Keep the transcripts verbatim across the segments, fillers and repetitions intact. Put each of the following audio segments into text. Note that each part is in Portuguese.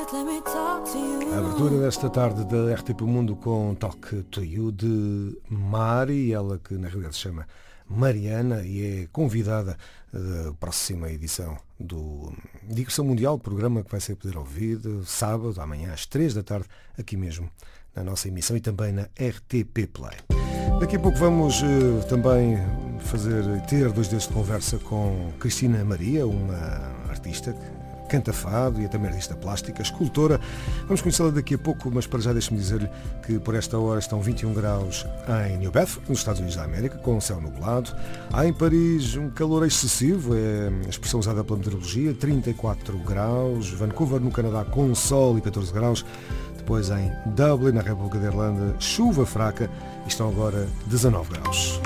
A abertura desta tarde da R T P Mundo com Talk to You de Mari, ela que na realidade se chama Mariana e é convidada da próxima edição do Digressão Mundial, programa que vai ser poder ouvir sábado, amanhã às três da tarde, aqui mesmo na nossa emissão e também na R T P Play. Daqui a pouco vamos uh, também fazer, ter dois dias de conversa com Cristina Maria, uma artista que canta fado e é também artista plástica, escultora. Vamos conhecê-la daqui a pouco, mas para já deixe-me dizer-lhe que por esta hora estão vinte e um graus em New Bedford, nos Estados Unidos da América, com o céu nublado. Há em Paris um calor excessivo, é a expressão usada pela meteorologia, trinta e quatro graus. Vancouver, no Canadá, com sol e catorze graus. Depois em Dublin, na República da Irlanda, chuva fraca e estão agora dezanove graus.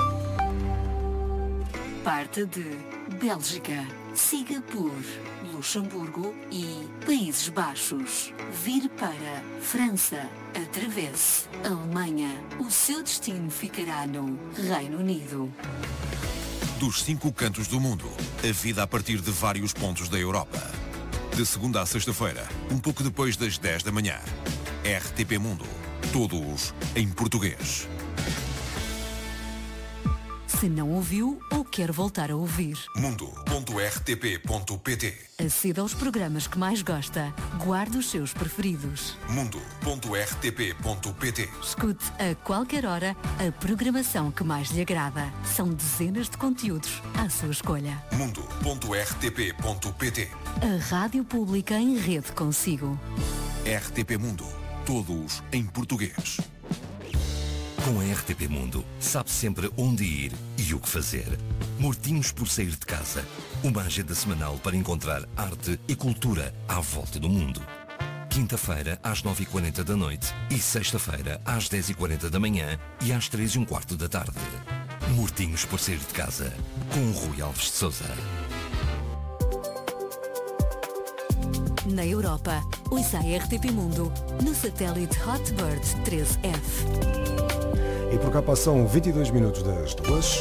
Parte de Bélgica, siga por Luxemburgo e Países Baixos. Vir para França, atravesse Alemanha. O seu destino ficará no Reino Unido. Dos cinco cantos do mundo, a vida a partir de vários pontos da Europa. De segunda a sexta-feira, um pouco depois das dez da manhã. R T P Mundo. Todos em português. Se não ouviu ou quer voltar a ouvir, mundo ponto r t p ponto p t. aceda aos programas que mais gosta. Guarde os seus preferidos. mundo ponto r t p ponto p t. Escute a qualquer hora a programação que mais lhe agrada. São dezenas de conteúdos à sua escolha. mundo ponto r t p ponto p t. A rádio pública em rede consigo. R T P Mundo. Todos em português. Com a R T P Mundo, sabe sempre onde ir e o que fazer. Mortinhos por sair de casa. Uma agenda semanal para encontrar arte e cultura à volta do mundo. Quinta-feira, às nove e quarenta da noite e sexta-feira, às dez e quarenta da manhã e às três e um quarto da tarde. Mortinhos por sair de casa, com o Rui Alves de Sousa. Na Europa, ouça a R T P Mundo no satélite Hotbird treze F. E por cá passam vinte e dois minutos das duas.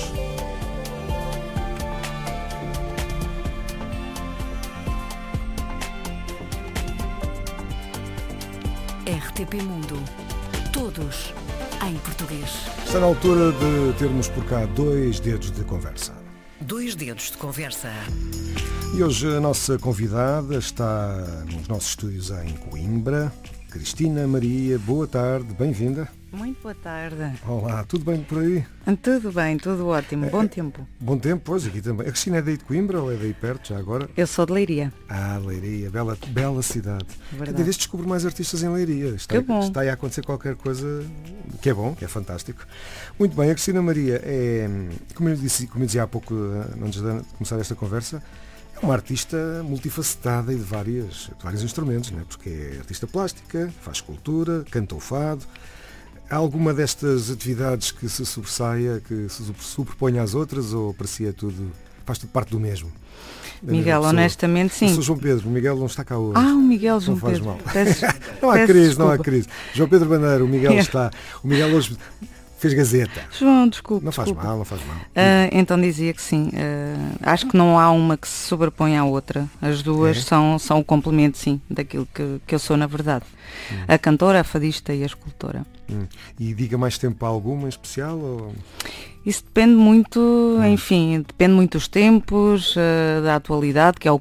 R T P Mundo. Todos em português. Está na altura de termos por cá dois dedos de conversa. Dois dedos de conversa. E hoje a nossa convidada está nos nossos estúdios em Coimbra. Cristina Maria, boa tarde, bem-vinda. Muito boa tarde. Olá, tudo bem por aí? Tudo bem, tudo ótimo, bom é, tempo. Bom tempo, pois, aqui também. A Cristina é daí de Coimbra ou é daí perto, já agora? Eu sou de Leiria. Ah, Leiria, bela, bela cidade. Verdade. Cada vez descubro mais artistas em Leiria. Está, que bom. Está aí a acontecer qualquer coisa que é bom, que é fantástico. Muito bem, a Cristina Maria é, como eu disse, como eu dizia há pouco, antes de começar esta conversa, uma artista multifacetada e de, várias, de vários instrumentos, não é? Porque é artista plástica, faz escultura, canta o fado. Há alguma destas atividades que se sobressaia, que se sobreponha às outras, ou parecia tudo, faz tudo parte do mesmo? Miguel, honestamente sim. Eu sou João Pedro, o Miguel não está cá hoje. Ah, o Miguel João não faz Pedro. Mal. Peço, não há peço crise, desculpa. não há crise. João Pedro Bandeira, o Miguel está. O Miguel hoje fez gazeta. João, desculpe. Não faz desculpe. mal, não faz mal. Uh, então dizia que sim. Uh, acho que não há uma que se sobrepõe à outra. As duas é? são, são o complemento, sim, daquilo que, que eu sou na verdade. Hum. A cantora, a fadista e a escultora. Hum. E diga mais tempo para alguma em especial? Ou... Isso depende muito, hum. enfim, depende muito dos tempos, uh, da atualidade, que é o